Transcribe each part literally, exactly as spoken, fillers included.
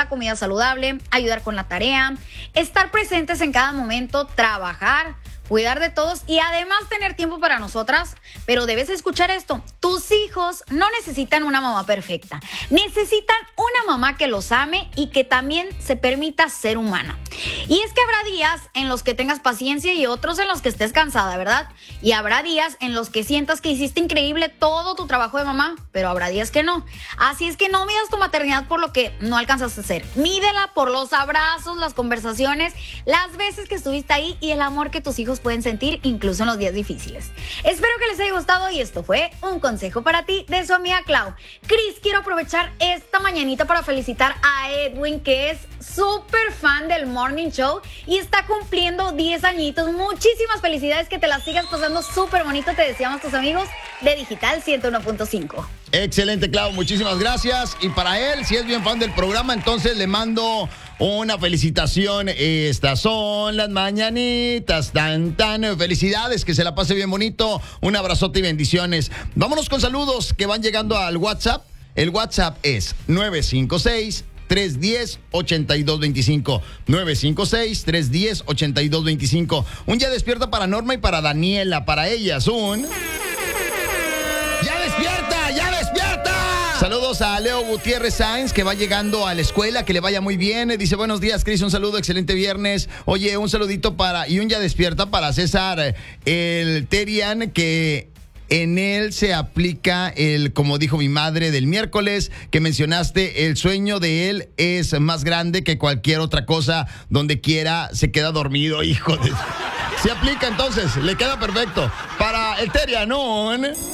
la comida saludable, ayudar con la tarea, estar presentes en cada momento, trabajar, cuidar de todos y además tener tiempo para nosotras. Pero debes escuchar esto, tus hijos no necesitan una mamá perfecta, necesitan una mamá que los ame y que también se permita ser humana. Y es que habrá días en los que tengas paciencia y otros en los que estés cansada, ¿verdad? Y habrá días en los que sientas que hiciste increíble todo tu trabajo de mamá, pero habrá días que no. Así es que no midas tu maternidad por lo que no alcanzaste a hacer, mídela por los abrazos, las conversaciones, las veces que estuviste ahí y el amor que tus hijos pueden sentir incluso en los días difíciles. Espero que les haya gustado y esto fue un consejo para ti de su amiga Clau. Cris, quiero aprovechar esta mañanita para felicitar a Edwin, que es súper fan del Morning Show y está cumpliendo diez añitos. Muchísimas felicidades, que te las sigas pasando súper bonito, te deseamos tus amigos de Digital ciento uno punto cinco. Excelente, Clau, muchísimas gracias. Y para él, si es bien fan del programa, entonces le mando una felicitación. Estas son las mañanitas, tan, tan. Felicidades, que se la pase bien bonito. Un abrazote y bendiciones. Vámonos con saludos que van llegando al WhatsApp. El WhatsApp es nueve cinco seis, tres uno cero, ocho dos dos cinco. nueve cinco seis, tres uno cero, ocho dos dos cinco. Un ya despierta para Norma y para Daniela. Para ellas un... ¡Ya despierta! ¡Ya despierta! Saludos a Leo Gutiérrez Sáenz, que va llegando a la escuela, que le vaya muy bien. Dice, buenos días, Cris, un saludo, excelente viernes. Oye, un saludito para, y un ya despierta para César el Terian, que en él se aplica el, como dijo mi madre del miércoles, que mencionaste, el sueño de él es más grande que cualquier otra cosa, donde quiera se queda dormido, hijo de... Se aplica entonces, le queda perfecto. Para el Terian, ¿no?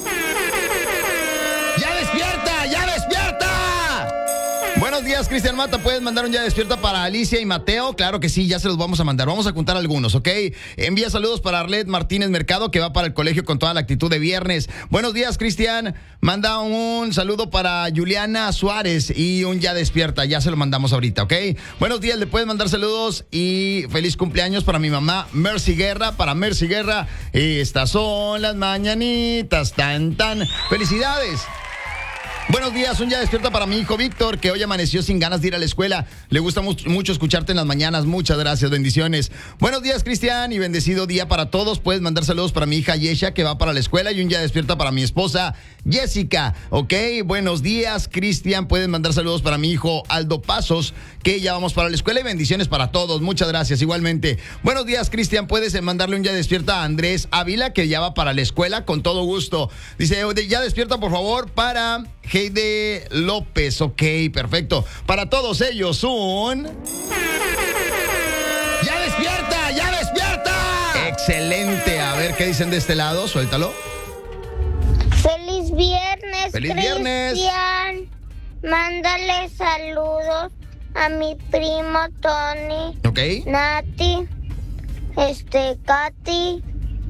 ¡Ya despierta! ¡Ya despierta! Buenos días, Cristian Mata. ¿Puedes mandar un ya despierta para Alicia y Mateo? Claro que sí, ya se los vamos a mandar. Vamos a juntar algunos, ¿ok? Envía saludos para Arlet Martínez Mercado, que va para el colegio con toda la actitud de viernes. Buenos días, Cristian. Manda un saludo para Juliana Suárez y un ya despierta. Ya se lo mandamos ahorita, ¿ok? Buenos días, le puedes mandar saludos y feliz cumpleaños para mi mamá Mercy Guerra. Para Mercy Guerra, estas son las mañanitas, tan, tan. ¡Felicidades! Buenos días, un ya despierta para mi hijo Víctor, que hoy amaneció sin ganas de ir a la escuela. Le gusta mucho, mucho escucharte en las mañanas. Muchas gracias, bendiciones. Buenos días, Cristian, y bendecido día para todos. Puedes mandar saludos para mi hija Yesha, que va para la escuela, y un ya despierta para mi esposa Jessica. Ok, buenos días, Cristian. Puedes mandar saludos para mi hijo Aldo Pasos, que ya vamos para la escuela, y bendiciones para todos. Muchas gracias, igualmente. Buenos días, Cristian. Puedes mandarle un ya despierta a Andrés Ávila, que ya va para la escuela, con todo gusto. Dice, ya despierta, por favor, para Heide López. Ok, perfecto. Para todos ellos, un... ¡Ya despierta! ¡Ya despierta! Excelente. A ver qué dicen de este lado. Suéltalo. ¡Feliz viernes! ¡Feliz viernes! Cristian, mándale saludos a mi primo Tony. Ok. Nati, este, Katy.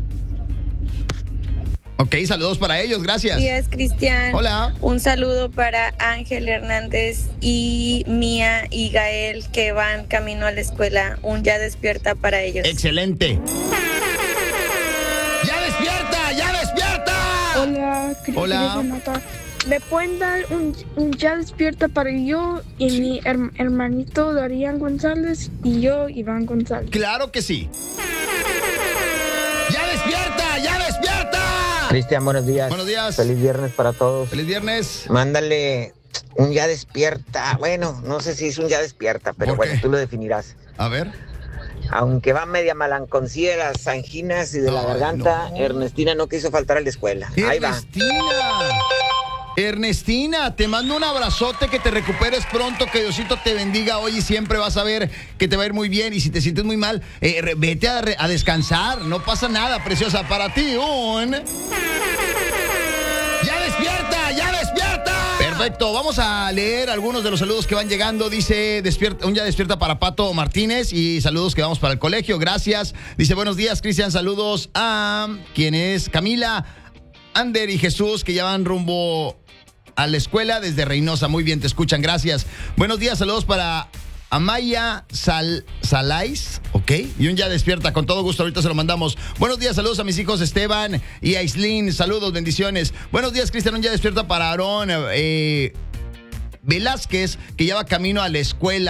Ok, saludos para ellos, gracias. Buenos días, Cristian. Hola. Un saludo para Ángel Hernández y Mía y Gael, que van camino a la escuela. Un ya despierta para ellos. Excelente. ¡Ya despierta! ¡Ya despierta! Hola, Hola. ¿Me pueden dar un, un ya despierta para yo y sí. mi her- hermanito Darían González y yo, Iván González? Claro que sí. ¡Ya despierta! ¡Ya despierta! Cristian, buenos días. Buenos días. Feliz viernes para todos. Feliz viernes. Mándale un ya despierta. Bueno, no sé si es un ya despierta, pero Okay. bueno, tú lo definirás. A ver. Aunque va media malanconcía de las anginas y de la Ay, garganta, no. Ernestina no quiso faltar a la escuela. Ahí va. Ernestina. Ernestina, te mando un abrazote, que te recuperes pronto, que Diosito te bendiga hoy y siempre. Vas a ver que te va a ir muy bien, y si te sientes muy mal, eh, re- vete a, re- a descansar, no pasa nada, preciosa. Para ti un... ¡Ya despierta! ¡Ya despierta! Perfecto, vamos a leer algunos de los saludos que van llegando. Dice, despierta, un ya despierta para Pato Martínez, y saludos que vamos para el colegio, gracias. Dice, buenos días, Cristian, saludos a... ¿Quién es? Camila, Ander y Jesús, que ya van rumbo a la escuela desde Reynosa. Muy bien, te escuchan, gracias. Buenos días, saludos para Amaya Sal, Salais, ok. Y un ya despierta, con todo gusto, ahorita se lo mandamos. Buenos días, saludos a mis hijos Esteban y Aislinn, saludos, bendiciones. Buenos días, Cristian, un ya despierta para Aarón eh, Velázquez, que ya va camino a la escuela.